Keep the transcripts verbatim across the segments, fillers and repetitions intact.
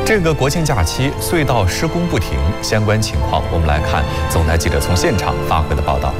这个国庆假期，隧道施工不停，相关情况我们来看总台记者从现场发回的报道。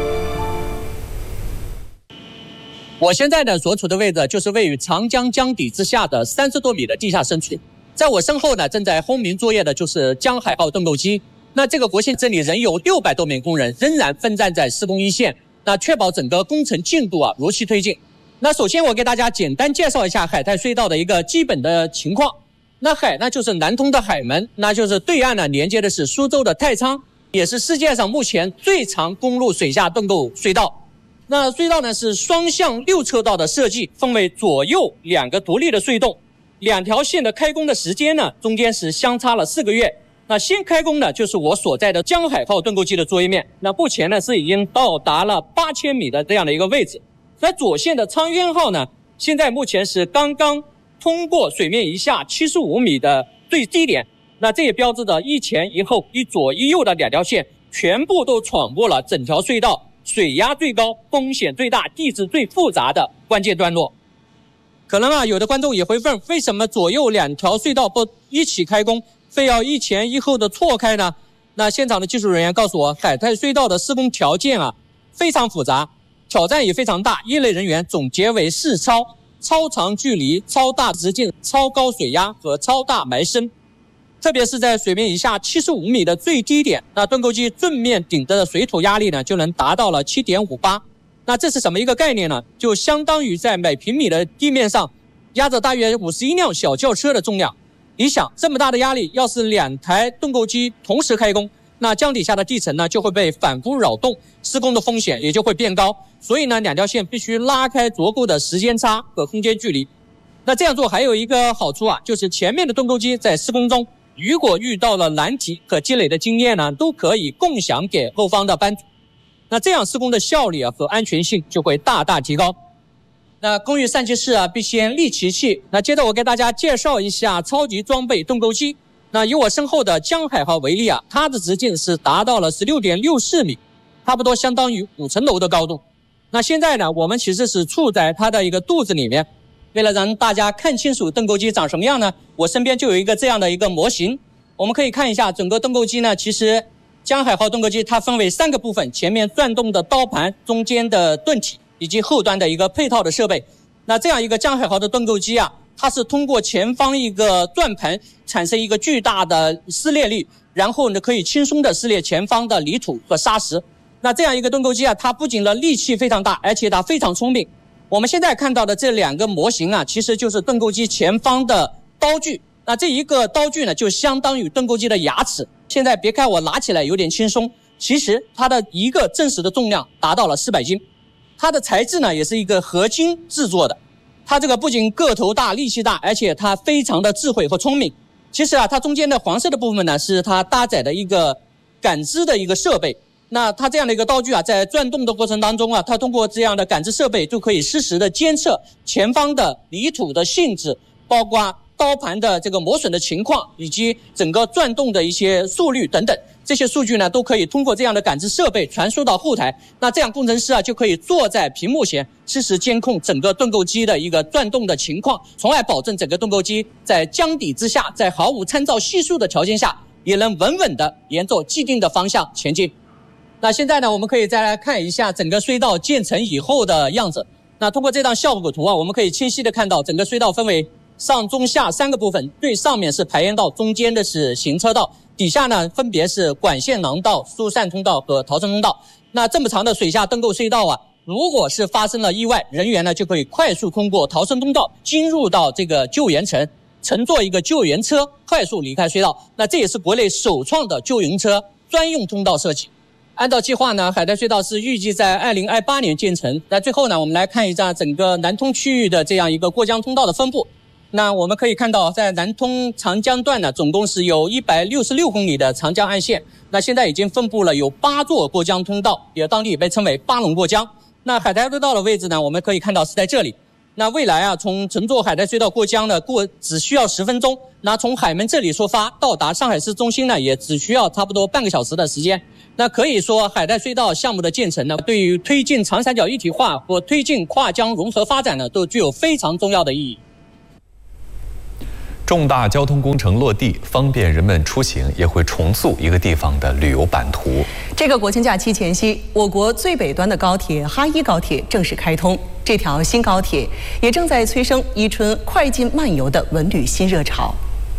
我现在呢所处的位置就是位于长江江底之下的三十多米的地下深处，在我身后呢正在轰鸣作业的就是江海号盾构机。那这个国庆这里仍有六百多名工人仍然奋战在施工一线，那确保整个工程进度啊如期推进。那首先我给大家简单介绍一下海泰隧道的一个基本的情况。那海呢就是南通的海门，那就是对岸呢连接的是苏州的太仓，也是世界上目前最长公路水下盾构隧道。那隧道呢是双向六车道的设计，分为左右两个独立的隧洞，两条线的开工的时间呢中间是相差了四个月。那先开工呢就是我所在的江海号盾构机的作业面，那目前呢是已经到达了八千米的这样的一个位置。那左线的苍渊号呢现在目前是刚刚通过水面以下七十五米的最低点，那这也标志着一前一后一左一右的两条线全部都闯过了整条隧道水压最高、风险最大、地质最复杂的关键段落。可能啊有的观众也会问，为什么左右两条隧道不一起开工，非要一前一后的错开呢？那现场的技术人员告诉我，海泰隧道的施工条件啊非常复杂，挑战也非常大，业内人员总结为四超：超长距离、超大直径、超高水压和超大埋深。特别是在水面以下七十五米的最低点，那盾构机正面顶着的水土压力呢就能达到了 七点五八。 那这是什么一个概念呢？就相当于在每平米的地面上压着大约五十一辆小轿车的重量。你想这么大的压力，要是两台盾构机同时开工，那江底下的地层呢就会被反复扰动，施工的风险也就会变高。所以呢两条线必须拉开足够的时间差和空间距离。那这样做还有一个好处啊，就是前面的盾构机在施工中如果遇到了难题和积累的经验呢，都可以共享给后方的班组。那这样施工的效率啊和安全性就会大大提高。那工欲善其事啊，必先利其器。那接着我给大家介绍一下超级装备盾构机。那以我身后的江海号为例啊，它的直径是达到了 十六点六四米，差不多相当于五层楼的高度。那现在呢，我们其实是处在它的一个肚子里面。为了让大家看清楚盾构机长什么样呢，我身边就有一个这样的一个模型。我们可以看一下整个盾构机呢，其实江海号盾构机它分为三个部分，前面转动的刀盘，中间的盾体以及后端的一个配套的设备。那这样一个江海号的盾构机啊，它是通过前方一个转盘产生一个巨大的撕裂力，然后呢可以轻松的撕裂前方的泥土和沙石。那这样一个盾构机啊，它不仅的力气非常大，而且它非常聪明。我们现在看到的这两个模型啊，其实就是盾构机前方的刀具。那这一个刀具呢，就相当于盾构机的牙齿。现在别看我拿起来有点轻松，其实它的一个真实的重量达到了四百斤。它的材质呢，也是一个合金制作的。它这个不仅个头大、力气大，而且它非常的智慧和聪明。其实啊，它中间的黄色的部分呢，是它搭载的一个感知的一个设备。那它这样的一个刀具啊，在转动的过程当中啊，它通过这样的感知设备就可以实时的监测前方的泥土的性质，包括刀盘的这个磨损的情况，以及整个转动的一些速率等等。这些数据呢，都可以通过这样的感知设备传输到后台。那这样工程师啊，就可以坐在屏幕前实时监控整个盾构机的一个转动的情况，从而保证整个盾构机在江底之下，在毫无参照系数的条件下，也能稳稳的沿着既定的方向前进。那现在呢，我们可以再来看一下整个隧道建成以后的样子。那通过这张效果图啊，我们可以清晰的看到整个隧道分为上中下三个部分，最上面是排烟道，中间的是行车道，底下呢分别是管线廊道、疏散通道和逃生通道。那这么长的水下盾构隧道啊，如果是发生了意外，人员呢就可以快速通过逃生通道进入到这个救援层，乘坐一个救援车快速离开隧道。那这也是国内首创的救援车专用通道设计。按照计划呢，海泰隧道是预计在二零二八年建成。那最后呢，我们来看一下整个南通区域的这样一个过江通道的分布。那我们可以看到，在南通长江段呢，总共是有一百六十六公里的长江岸线。那现在已经分布了有八座过江通道，也当地也被称为八龙过江。那海泰隧道的位置呢，我们可以看到是在这里。那未来啊，从乘坐海泰隧道过江呢，过只需要十分钟。那从海门这里出发，到达上海市中心呢，也只需要差不多半个小时的时间。那可以说，海泰隧道项目的建成呢，对于推进长三角一体化或推进跨江融合发展呢，都具有非常重要的意义。 重大交通工程落地，方便人们出行，也会重塑一个地方的旅游版图。 这个国庆假期前夕，我国最北端的高铁哈伊高铁正式开通。这条新高铁也正在催生伊春快进慢游的文旅新热潮。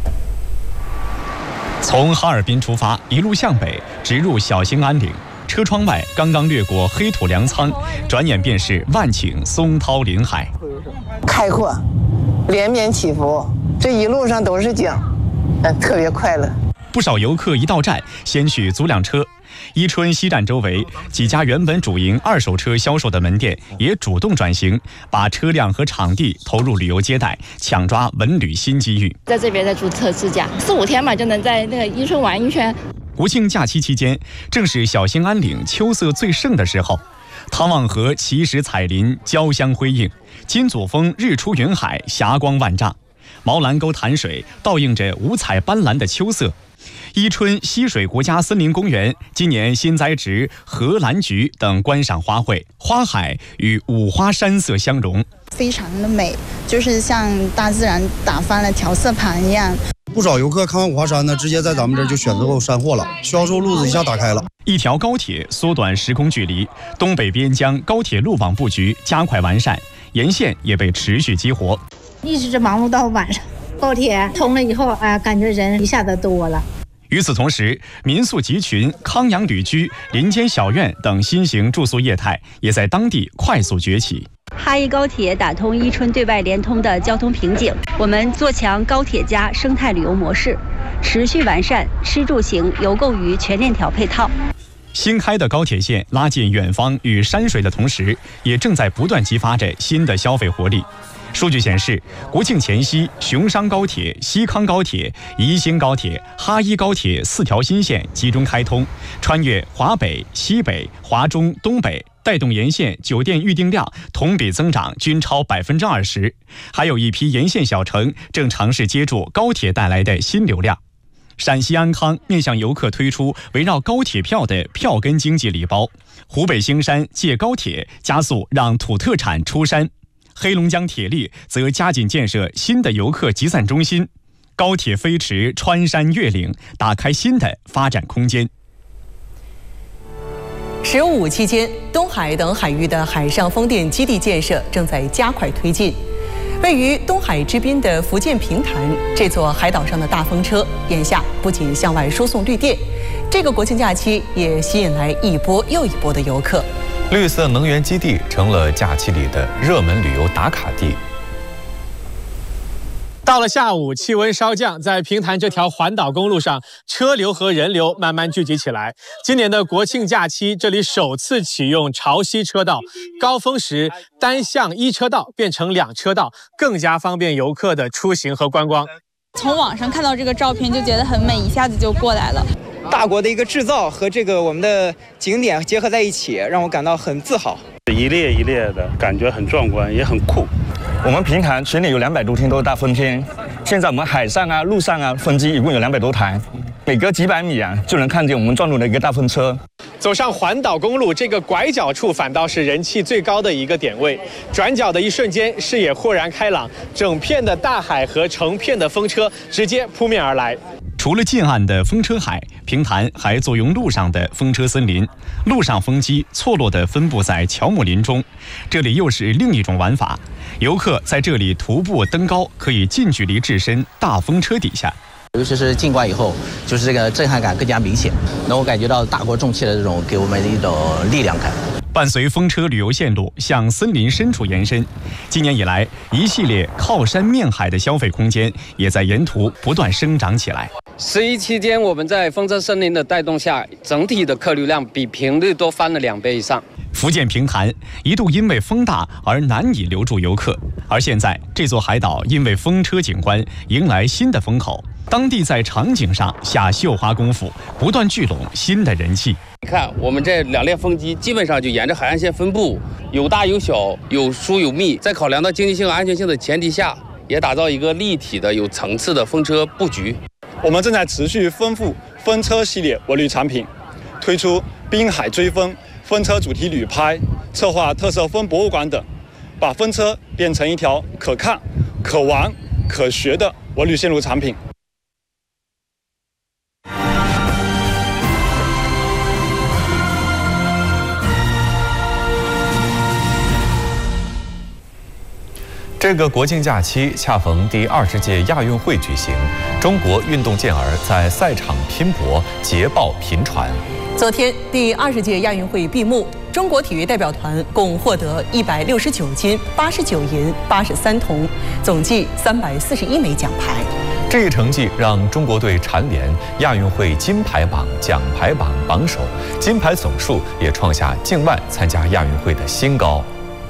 从哈尔滨出发，一路向北，直入小兴安岭。车窗外刚刚掠过黑土粮仓，转眼便是万顷松涛林海， 开阔，连绵起伏，这一路上都是景，嗯，特别快乐。 不少游客一到站，先去租辆车。伊春西站周围几家原本主营二手车销售的门店也主动转型，把车辆和场地投入旅游接待，抢抓文旅新机遇。 在这边再注册自驾，四五天嘛就能在那个伊春玩一圈。 国庆假期期间，正是小兴安岭秋色最盛的时候，汤旺河奇石彩林，交相辉映；金祖峰日出云海，霞光万丈；毛兰沟潭水倒映着五彩斑斓的秋色。伊春溪水国家森林公园今年新栽植荷兰菊等观赏花卉，花海与五花山色相融， 非常的美，就是像大自然打翻了调色盘一样。 不少游客看完五花山呢，直接在咱们这儿就选择购山货了，销售路子一下打开了。 一条高铁缩短时空距离，东北边疆高铁路网布局加快完善，沿线也被持续激活， 一直忙碌到晚上。高铁通了以后，啊、呃，感觉人一下子多了。 与此同时，民宿集群、康养旅居、林间小院等新型住宿业态也在当地快速崛起。 哈伊高铁打通伊春对外联通的交通瓶颈，我们做强高铁加生态旅游模式，持续完善吃住行游购娱全链条配套。 新开的高铁线拉近远方与山水的同时，也正在不断激发着新的消费活力。数据显示，国庆前夕，雄商高铁、西康高铁、宜兴高铁、哈伊高铁四条新线集中开通，穿越华北、西北、华中、东北，带动沿线酒店预订量同比增长均超百分之二十。还有一批沿线小城正尝试接住高铁带来的新流量。陕西安康面向游客推出围绕高铁票的票根经济礼包，湖北兴山借高铁加速让土特产出山。黑龙江铁力则加紧建设新的游客集散中心，高铁飞驰穿山越岭，打开新的发展空间。 十五期间，东海等海域的海上风电基地建设正在加快推进。位于东海之滨的福建平潭这座海岛上的大风车，眼下不仅向外输送绿电，这个国庆假期也吸引来一波又一波的游客。 绿色能源基地成了假期里的热门旅游打卡地。 到了下午，气温稍降，在平潭这条环岛公路上，车流和人流慢慢聚集起来。今年的国庆假期，这里首次启用潮汐车道，高峰时单向一车道变成两车道，更加方便游客的出行和观光。 从网上看到这个照片就觉得很美，一下子就过来了。 大国的一个制造和这个我们的景点结合在一起，让我感到很自豪。 一列一列的感觉很壮观，也很酷。 我们平潭全年有两百多天都是大风天，现在我们海上啊、陆上啊风机一共有两百多台，每隔几百米啊就能看见我们转动的一个大风车。 走上环岛公路，这个拐角处反倒是人气最高的一个点位。转角的一瞬间，视野豁然开朗，整片的大海和成片的风车直接扑面而来。 除了近岸的风车海，平潭还坐拥陆上的风车森林，陆上风机错落地分布在乔木林中，这里又是另一种玩法。游客在这里徒步登高，可以近距离置身大风车底下。 尤其是进关以后，就是这个震撼感更加明显，能够感觉到大国重器的这种给我们的一种力量感。 伴随风车旅游线路向森林深处延伸，今年以来，一系列靠山面海的消费空间也在沿途不断生长起来。 十一期间，我们在风车森林的带动下，整体的客流量比平日多翻了两倍以上。 福建平潭一度因为风大而难以留住游客，而现在这座海岛因为风车景观迎来新的风口，当地在场景上下绣花功夫，不断聚拢新的人气。 你看，我们这两列风机基本上就沿着海岸线分布，有大有小，有疏有密，在考量到经济性和安全性的前提下，也打造一个立体的、有层次的风车布局。 我们正在持续丰富风车系列文旅产品，推出滨海追风、风车主题旅拍，策划特色风博物馆等，把风车变成一条可看、可玩、可学的我铝线炉产品。 这个国庆假期恰逢第二十届亚运会举行，中国运动健儿在赛场拼搏，捷报频传。 昨天，第二十届亚运会闭幕，中国体育代表团共获得一百六十九金、八十九银、八十三铜，总计三百四十一枚奖牌。 这一成绩让中国队蝉联亚运会金牌榜、奖牌榜榜首，金牌总数也创下境外参加亚运会的新高。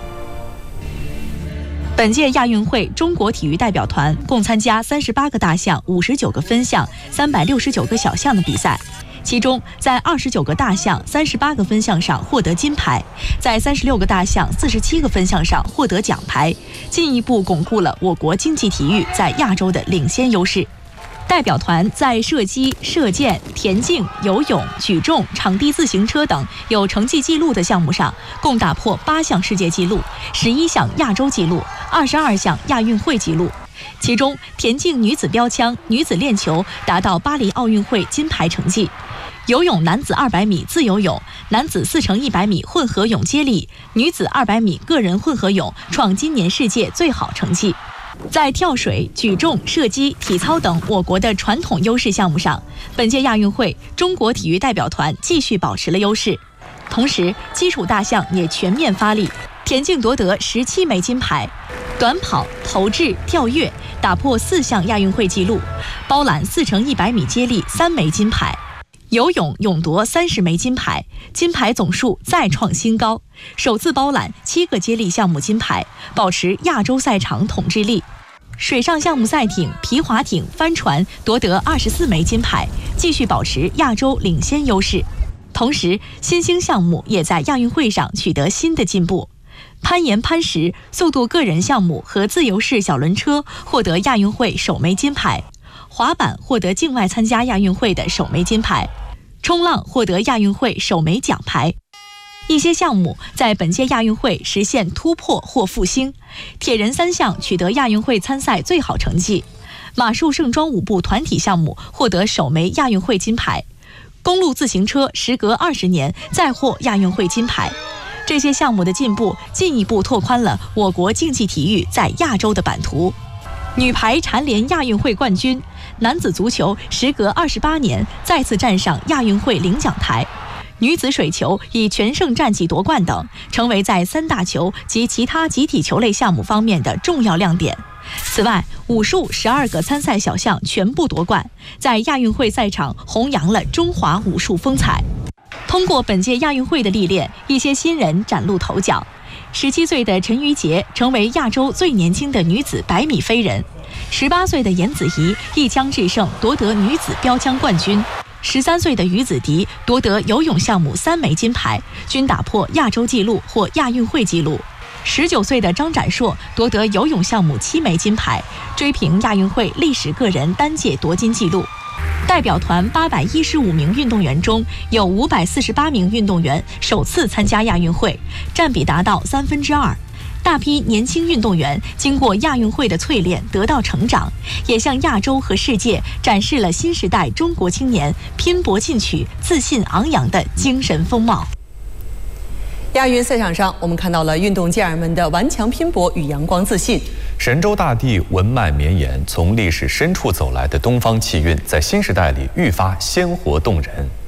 本届亚运会，中国体育代表团共参加三十八个大项、五十九个分项、三百六十九个小项的比赛。其中，在二十九个大项、三十八个分项上获得金牌，在三十六个大项、四十七个分项上获得奖牌，进一步巩固了我国竞技体育在亚洲的领先优势。代表团在射击、射箭、田径、游泳、举重、场地自行车等有成绩纪录的项目上，共打破八项世界纪录、十一项亚洲纪录、二十二项亚运会纪录。其中，田径女子标枪、女子链球达到巴黎奥运会金牌成绩；游泳男子二百米自由泳、男子四乘一百米混合泳接力、女子二百米个人混合泳创今年世界最好成绩。在跳水、举重、射击、体操等我国的传统优势项目上，本届亚运会中国体育代表团继续保持了优势。同时，基础大项也全面发力，田径夺得十七枚金牌，短跑、投掷、跳跃打破四项亚运会纪录，包揽四乘一百米接力三枚金牌。游泳勇夺三十枚金牌，金牌总数再创新高，首次包揽七个接力项目金牌，保持亚洲赛场统治力。水上项目赛艇、皮划艇、帆船夺得二十四枚金牌，继续保持亚洲领先优势。同时，新兴项目也在亚运会上取得新的进步。攀岩、攀石、速度个人项目和自由式小轮车获得亚运会首枚金牌，滑板获得境外参加亚运会的首枚金牌，冲浪获得亚运会首枚奖牌。一些项目在本届亚运会实现突破或复兴，铁人三项取得亚运会参赛最好成绩，马术盛装舞步团体项目获得首枚亚运会金牌，公路自行车时隔二十年再获亚运会金牌。这些项目的进步进一步拓宽了我国竞技体育在亚洲的版图。女排蝉联亚运会冠军，男子足球时隔二十八年再次站上亚运会领奖台，女子水球以全胜战绩夺冠等，成为在三大球及其他集体球类项目方面的重要亮点。此外，武术十二个参赛小项全部夺冠，在亚运会赛场弘扬了中华武术风采。通过本届亚运会的历练，一些新人崭露头角。十七岁的陈瑜婕成为亚洲最年轻的女子百米飞人，十八岁的严子怡一枪制胜夺得女子标枪冠军，十三岁的于子迪夺得游泳项目三枚金牌，均打破亚洲纪录或亚运会纪录。十九岁的张展硕夺得游泳项目七枚金牌，追平亚运会历史个人单届夺金纪录。代表团八百一十五名运动员中，有五百四十八名运动员首次参加亚运会，占比达到三分之二。大批年轻运动员经过亚运会的淬炼，得到成长，也向亚洲和世界展示了新时代中国青年拼搏进取、自信昂扬的精神风貌。 亚运赛场上，我们看到了运动健儿们的顽强拼搏与阳光自信。 神州大地文脉绵延，从历史深处走来的东方气韵，在新时代里愈发鲜活动人。